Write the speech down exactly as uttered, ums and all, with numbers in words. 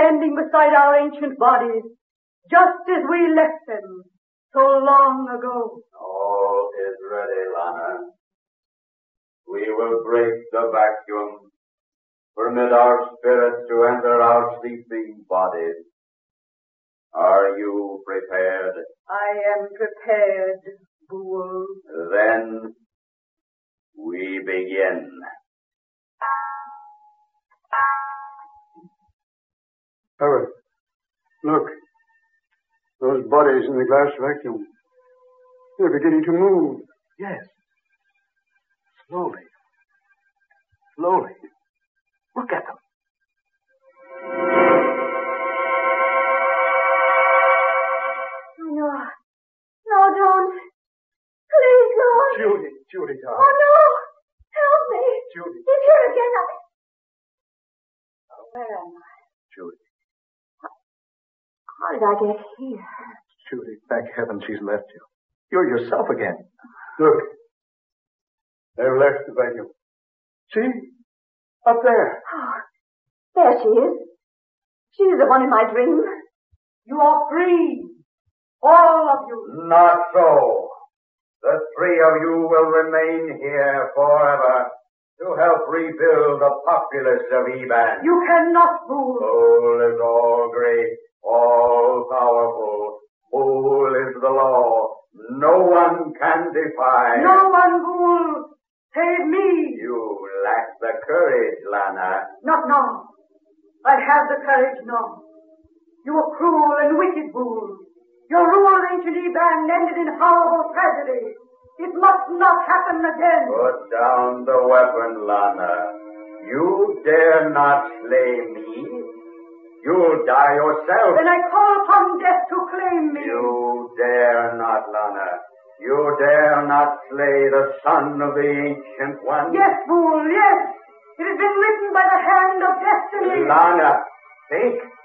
standing beside our ancient bodies, just as we left them so long ago. All is ready, Lana. We will break the vacuum, permit our spirits to enter our sleeping bodies. Are you prepared? I am prepared, Boole. Then we begin. Howard, look. Those bodies in the glass vacuum. They're beginning to move. Yes. Slowly. Slowly. Look at them. No. No, don't. Please, Lord. Judy, Judy, darling. Oh, no. Help me. Judy. He's here again. I... Oh, where am I? Judy. How did I get here? Judy, thank heaven she's left you. You're yourself again. Look. They've left the vacuum. See? Up there. Oh, there she is. She's the one in my dream. You are free. All of you. Not so. The three of you will remain here forever to help rebuild the populace of Eban. You cannot, Boole. Boole is all great, all powerful. Boole is the law. No one can defy. No one, Boole. Save me. You lack the courage, Lana. Not now. I have the courage now. You are cruel and wicked, Boole. Your rule of ancient Eban ended in horrible tragedy. It must not happen again. Put down the weapon, Lana. You dare not slay me. You'll die yourself. Then I call upon death to claim me. You dare not, Lana. You dare not slay the son of the Ancient One. Yes, Boole, yes. It has been written by the hand of destiny. Lana, think.